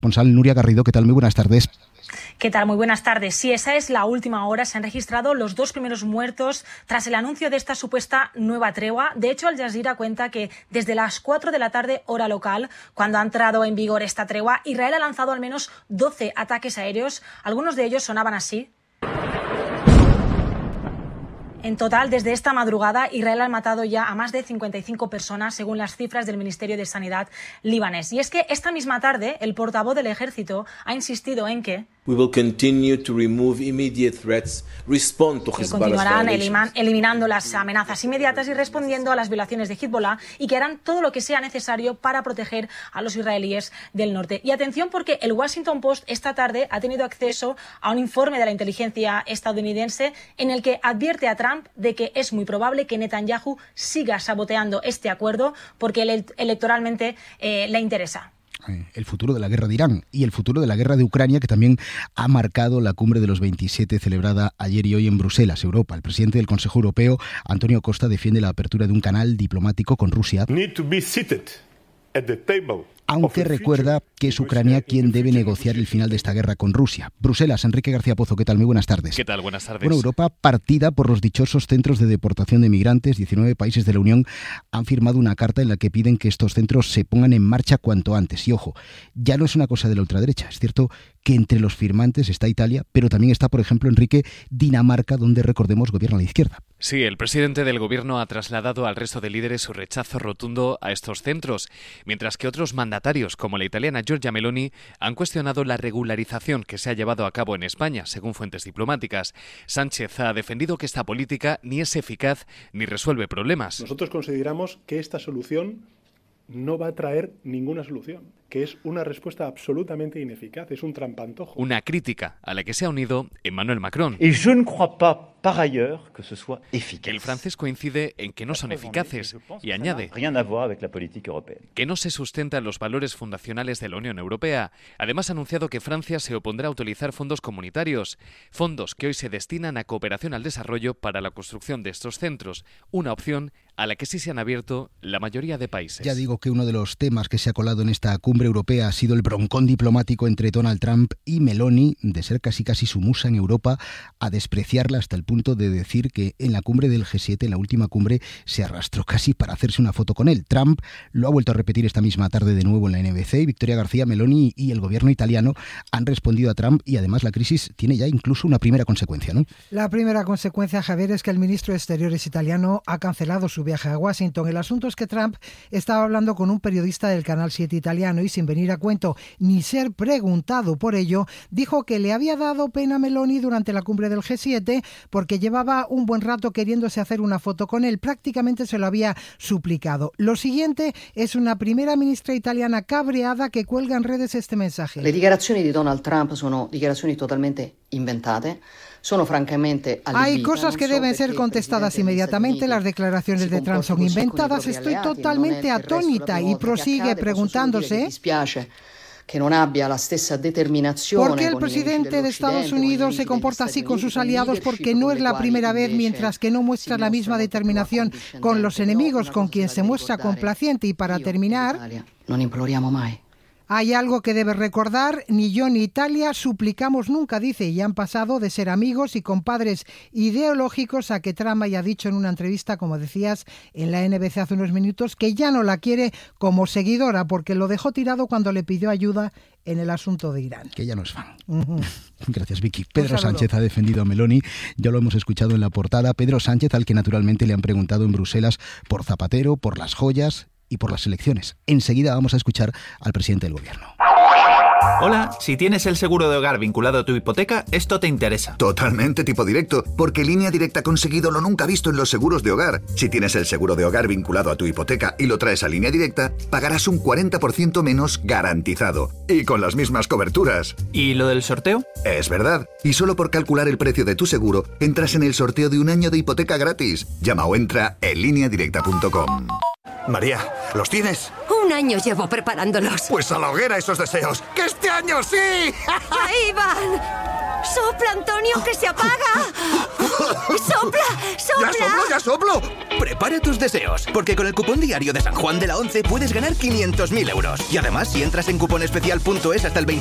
corresponsal Nuria Garrido. ¿Qué tal? Muy buenas tardes. ¿Qué tal? Muy buenas tardes. Sí, esa es la última hora. Se han registrado los 2 primeros muertos tras el anuncio de esta supuesta nueva tregua. De hecho, Al Jazeera cuenta que desde las 4 de la tarde, hora local, cuando ha entrado en vigor esta tregua, Israel ha lanzado al menos 12 ataques aéreos. Algunos de ellos sonaban así. En total, desde esta madrugada, Israel ha matado ya a más de 55 personas, según las cifras del Ministerio de Sanidad libanés. Y es que esta misma tarde, el portavoz del ejército ha insistido en que continuarán eliminando las amenazas inmediatas y respondiendo a las violaciones de Hezbollah, y que harán todo lo que sea necesario para proteger a los israelíes del norte. Y atención, porque el Washington Post esta tarde ha tenido acceso a un informe de la inteligencia estadounidense en el que advierte a Trump de que es muy probable que Netanyahu siga saboteando este acuerdo porque electoralmente le interesa. El futuro de la guerra de Irán y el futuro de la guerra de Ucrania, que también ha marcado la cumbre de los 27 celebrada ayer y hoy en Bruselas, Europa. El presidente del Consejo Europeo, Antonio Costa, defiende la apertura de un canal diplomático con Rusia, aunque recuerda que es Ucrania quien debe negociar el final de esta guerra con Rusia. Bruselas, Enrique García Pozo, ¿qué tal? Muy buenas tardes. ¿Qué tal? Buenas tardes. Bueno, Europa, partida por los dichosos centros de deportación de migrantes, 19 países de la Unión han firmado una carta en la que piden que estos centros se pongan en marcha cuanto antes. Y ojo, ya no es una cosa de la ultraderecha. Es cierto que entre los firmantes está Italia, pero también está, por ejemplo, Enrique, Dinamarca, donde, recordemos, gobierna la izquierda. Sí, el presidente del gobierno ha trasladado al resto de líderes su rechazo rotundo a estos centros, mientras que otros mandatarios, como la italiana Giorgia Meloni, han cuestionado la regularización que se ha llevado a cabo en España, según fuentes diplomáticas. Sánchez ha defendido que esta política ni es eficaz ni resuelve problemas. Nosotros consideramos que esta solución no va a traer ninguna solución, que es una respuesta absolutamente ineficaz, es un trampantojo. Una crítica a la que se ha unido Emmanuel Macron. Et je ne crois pas, par ailleurs, que ce soit efficace. El francés coincide en que no son eficaces y añade que no se sustentan los valores fundacionales de la Unión Europea. Además, ha anunciado que Francia se opondrá a utilizar fondos comunitarios, fondos que hoy se destinan a cooperación al desarrollo para la construcción de estos centros, una opción a la que sí se han abierto la mayoría de países. Ya digo que uno de los temas que se ha colado en esta cumbre europea ha sido el broncón diplomático entre Donald Trump y Meloni, de ser casi su musa en Europa, a despreciarla hasta el punto de decir que en la cumbre del G7, en la última cumbre, se arrastró casi para hacerse una foto con él. Trump lo ha vuelto a repetir esta misma tarde de nuevo en la NBC, y Victoria García, Meloni y el gobierno italiano han respondido a Trump, y además la crisis tiene ya incluso una primera consecuencia, ¿no? La primera consecuencia, Javier, es que el ministro de Exteriores italiano ha cancelado su viaje a Washington. El asunto es que Trump estaba hablando con un periodista del Canal 7 italiano y, sin venir a cuento ni ser preguntado por ello, dijo que le había dado pena a Meloni durante la cumbre del G7 porque llevaba un buen rato queriéndose hacer una foto con él. Prácticamente se lo había suplicado. Lo siguiente es una primera ministra italiana cabreada que cuelga en redes este mensaje. Le dichiarazioni di Donald Trump sono dichiarazioni totalmente inventate. Hay cosas que deben ser contestadas inmediatamente. Las declaraciones de Trump son inventadas. Estoy totalmente atónita, y prosigue preguntándose ¿por qué el presidente de Estados Unidos se comporta así con sus aliados? Porque no es la primera vez, mientras que no muestra la misma determinación con los enemigos, con quien se muestra complaciente. Y para terminar, no imploriamo mai. Hay algo que debes recordar: ni yo ni Italia suplicamos nunca, dice, y han pasado de ser amigos y compadres ideológicos a que Trump haya dicho en una entrevista, como decías, en la NBC hace unos minutos, que ya no la quiere como seguidora porque lo dejó tirado cuando le pidió ayuda en el asunto de Irán. Que ya no es fan. Gracias, Vicky. Pedro Sánchez ha defendido a Meloni, ya lo hemos escuchado en la portada. Pedro Sánchez, al que naturalmente le han preguntado en Bruselas por Zapatero, por las joyas y por las elecciones. Enseguida vamos a escuchar al presidente del gobierno. Hola, si tienes el seguro de hogar vinculado a tu hipoteca, esto te interesa. Totalmente tipo directo, porque Línea Directa ha conseguido lo nunca visto en los seguros de hogar. Si tienes el seguro de hogar vinculado a tu hipoteca y lo traes a Línea Directa, pagarás un 40% menos garantizado. Y con las mismas coberturas. ¿Y lo del sorteo? Es verdad. Y solo por calcular el precio de tu seguro, entras en el sorteo de un año de hipoteca gratis. Llama o entra en lineadirecta.com. María, ¿los tienes? Un año llevo preparándolos. Pues a la hoguera esos deseos. ¡Que este año sí! ¡Ahí van! ¡Sopla, Antonio, que se apaga! ¡Sopla! ¡Ya soplo! Prepara tus deseos, porque con el cupón diario de San Juan de la 11 puedes ganar 500.000 euros. Y además, si entras en cuponespecial.es hasta el